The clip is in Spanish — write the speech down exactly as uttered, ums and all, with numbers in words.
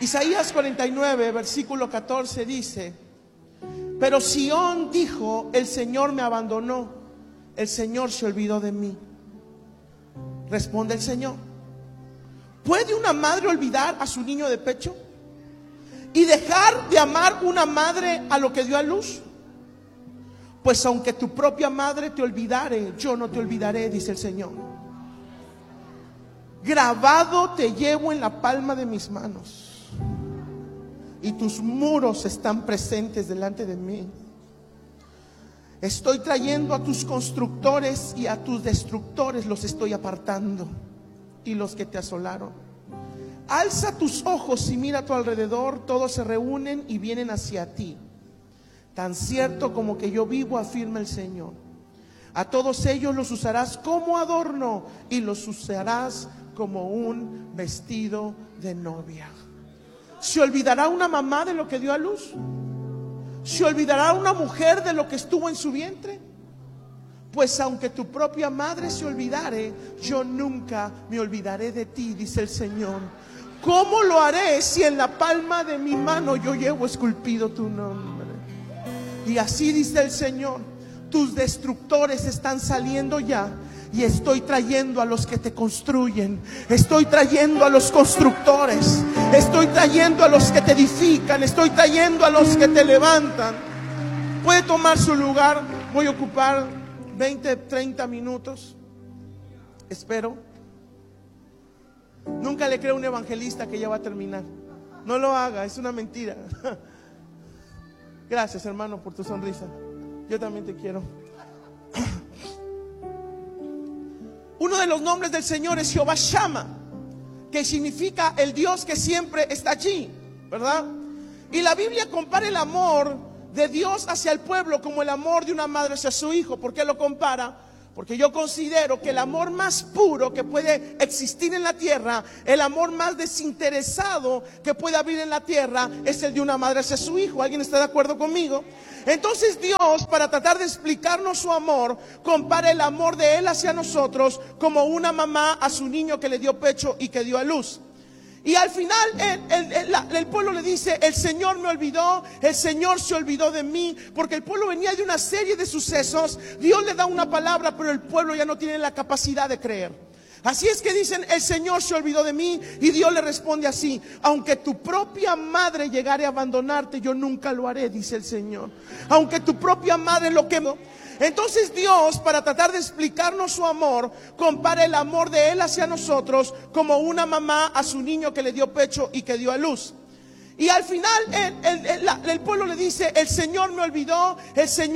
Isaías cuarenta y nueve, versículo catorce dice: pero Sión dijo, el Señor me abandonó, el Señor se olvidó de mí. Responde el Señor: ¿puede una madre olvidar a su niño de pecho y dejar de amar una madre a lo que dio a luz? Pues aunque tu propia madre te olvidare, yo no te olvidaré, dice el Señor. Grabado te llevo en la palma de mis manos, y tus muros están presentes delante de mí. Estoy trayendo a tus constructores y a tus destructores los estoy apartando, y los que te asolaron. Alza tus ojos y mira a tu alrededor, todos se reúnen y vienen hacia ti. Tan cierto como que yo vivo, afirma el Señor, a todos ellos los usarás como adorno y los usarás como un vestido de novia. ¿Se olvidará una mamá de lo que dio a luz? ¿Se olvidará una mujer de lo que estuvo en su vientre? Pues aunque tu propia madre se olvidare, yo nunca me olvidaré de ti, dice el Señor. ¿Cómo lo haré si en la palma de mi mano yo llevo esculpido tu nombre? Y así dice el Señor: tus destructores están saliendo ya, y estoy trayendo a los que te construyen. Estoy trayendo a los constructores. Estoy trayendo a los que te edifican. Estoy trayendo a los que te levantan. Puede tomar su lugar. Voy a ocupar veinte, treinta minutos. Espero. Nunca le creo a un evangelista que ya va a terminar. No lo haga, es una mentira. Gracias, hermano, por tu sonrisa. Yo también te quiero. Uno de los nombres del Señor es Jehová Shammah, que significa el Dios que siempre está allí, ¿verdad? Y la Biblia compara el amor de Dios hacia el pueblo como el amor de una madre hacia su hijo. ¿Por qué lo compara? Porque yo considero que el amor más puro que puede existir en la tierra, el amor más desinteresado que puede haber en la tierra, es el de una madre hacia su hijo. ¿Alguien está de acuerdo conmigo? Entonces Dios, para tratar de explicarnos su amor, compara el amor de Él hacia nosotros como una mamá a su niño que le dio pecho y que dio a luz. Y al final el, el, el, el pueblo le dice: el Señor me olvidó, el Señor se olvidó de mí. Porque el pueblo venía de una serie de sucesos. Dios le da una palabra, pero el pueblo ya no tiene la capacidad de creer. Así es que dicen: el Señor se olvidó de mí. Y Dios le responde así: aunque tu propia madre llegare a abandonarte, yo nunca lo haré, dice el Señor. Aunque tu propia madre lo quemó. Entonces Dios, para tratar de explicarnos su amor, compara el amor de Él hacia nosotros como una mamá a su niño que le dio pecho y que dio a luz. Y al final el, el, el, el pueblo le dice: el Señor me olvidó, el Señor